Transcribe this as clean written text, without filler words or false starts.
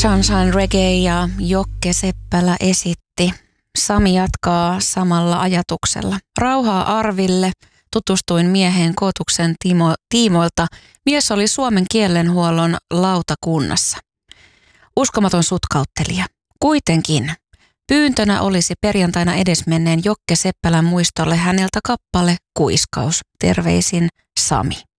Sunshine Reggae ja Jokke Seppälä esitti. Sami jatkaa samalla ajatuksella. Rauhaa Arville. Tutustuin mieheen Kootuksen tiimoilta. Mies oli suomen kielenhuollon lautakunnassa. Uskomaton sutkauttelija. Kuitenkin pyyntönä olisi perjantaina edesmenneen Jokke Seppälän muistolle häneltä kappale Kuiskaus. Terveisin Sami.